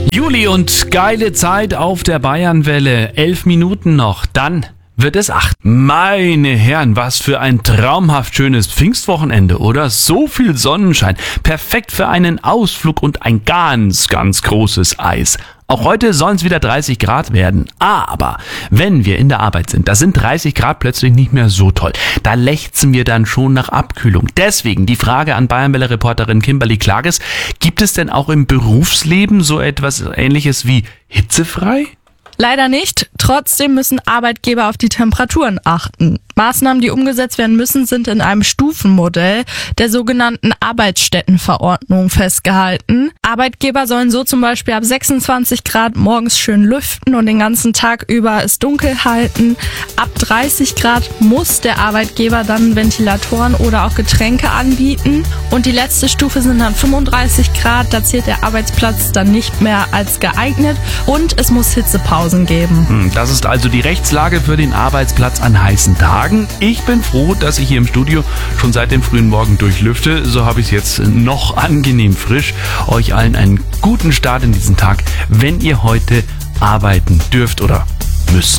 Juli und geile Zeit auf der Bayernwelle. 11 Minuten noch, dann wird es 8. Meine Herren, was für ein traumhaft schönes Pfingstwochenende, oder? So viel Sonnenschein. Perfekt für einen Ausflug und ein ganz, ganz großes Eis. Auch heute sollen es wieder 30 Grad werden. Aber wenn wir in der Arbeit sind, da sind 30 Grad plötzlich nicht mehr so toll. Da lechzen wir dann schon nach Abkühlung. Deswegen die Frage an Bayernwelle-Reporterin Kimberly Klages. Gibt es denn auch im Berufsleben so etwas Ähnliches wie hitzefrei? Leider nicht. Trotzdem müssen Arbeitgeber auf die Temperaturen achten. Maßnahmen, die umgesetzt werden müssen, sind in einem Stufenmodell der sogenannten Arbeitsstättenverordnung festgehalten. Arbeitgeber sollen so zum Beispiel ab 26 Grad morgens schön lüften und den ganzen Tag über es dunkel halten. Ab 30 Grad muss der Arbeitgeber dann Ventilatoren oder auch Getränke anbieten. Und die letzte Stufe sind dann 35 Grad. Da zählt der Arbeitsplatz dann nicht mehr als geeignet und es muss Hitzepausen geben. Das ist also die Rechtslage für den Arbeitsplatz an heißen Tagen. Ich bin froh, dass ich hier im Studio schon seit dem frühen Morgen durchlüfte. So habe ich es jetzt noch angenehm frisch. Euch allen einen guten Start in diesen Tag, wenn ihr heute arbeiten dürft oder müsst.